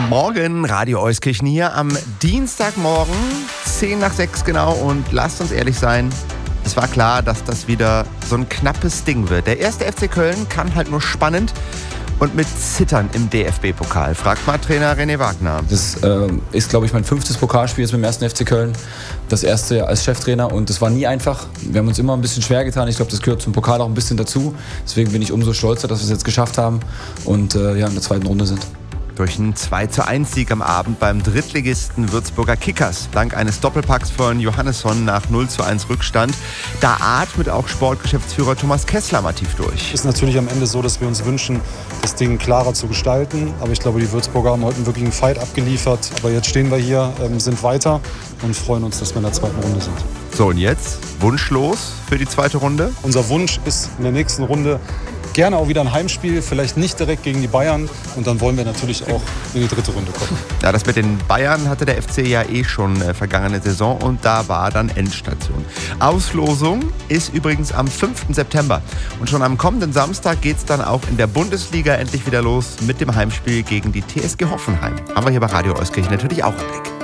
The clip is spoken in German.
Morgen, Radio Euskirchen hier am Dienstagmorgen, 5:10 genau. Und lasst uns ehrlich sein, es war klar, dass das wieder so ein knappes Ding wird. Der erste FC Köln kann halt nur spannend und mit Zittern im DFB-Pokal. Fragt mal Trainer René Wagner. Das ist, glaube ich, mein 5. Pokalspiel jetzt mit dem ersten FC Köln. Das erste als Cheftrainer und das war nie einfach. Wir haben uns immer ein bisschen schwer getan. Ich glaube, das gehört zum Pokal auch ein bisschen dazu. Deswegen bin ich umso stolzer, dass wir es jetzt geschafft haben und in der zweiten Runde sind. Durch einen 2:1-Sieg am Abend beim Drittligisten Würzburger Kickers. Dank eines Doppelpacks von Johannesson nach 0:1 Rückstand. Da atmet auch Sportgeschäftsführer Thomas Kessler mal tief durch. Es ist natürlich am Ende so, dass wir uns wünschen, das Ding klarer zu gestalten. Aber ich glaube, die Würzburger haben heute einen wirklichen Fight abgeliefert. Aber jetzt stehen wir hier, sind weiter und freuen uns, dass wir in der zweiten Runde sind. So, und jetzt wunschlos für die zweite Runde? Unser Wunsch ist in der nächsten Runde gerne auch wieder ein Heimspiel, vielleicht nicht direkt gegen die Bayern. Und dann wollen wir natürlich auch in die dritte Runde kommen. Ja, das mit den Bayern hatte der FC ja schon vergangene Saison und da war dann Endstation. Auslosung ist übrigens am 5. September. Und schon am kommenden Samstag geht es dann auch in der Bundesliga endlich wieder los mit dem Heimspiel gegen die TSG Hoffenheim. Haben wir hier bei Radio Euskirchen natürlich auch im Blick.